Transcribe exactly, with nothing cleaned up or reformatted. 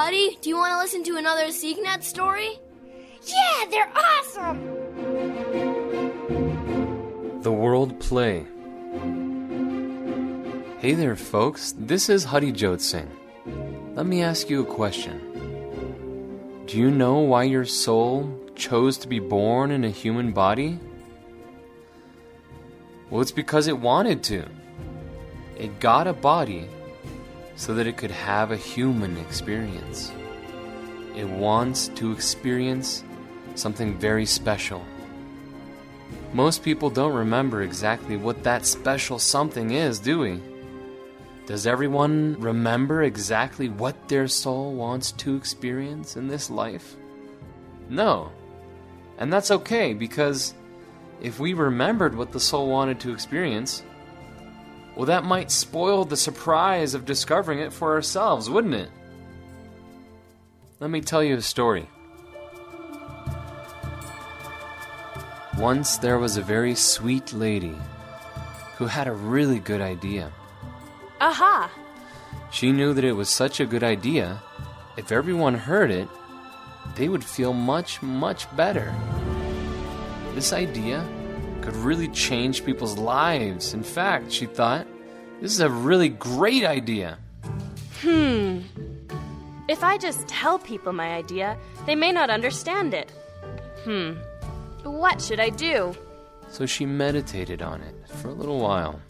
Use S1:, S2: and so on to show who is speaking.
S1: Huddy, do you want to listen to another SeekNet story?
S2: Yeah, they're awesome!
S3: The World Play. Hey there, folks. This is Huddy Jotsing. Let me ask you a question. Do you know why your soul chose to be born in a human body? Well, it's because it wanted to. It got a body so that it could have a human experience. It wants to experience something very special. Most people don't remember exactly what that special something is, do we? Does everyone remember exactly what their soul wants to experience in this life? No. And that's okay, because if we remembered what the soul wanted to experience, well, that might spoil the surprise of discovering it for ourselves, wouldn't it? Let me tell you a story. Once there was a very sweet lady who had a really good idea.
S4: Aha!
S3: She knew that it was such a good idea, if everyone heard it, they would feel much, much better. This idea could really change people's lives. In fact, she thought, this is a really great idea.
S4: Hmm. If I just tell people my idea, they may not understand it. Hmm. What should I do?
S3: So she meditated on it for a little while.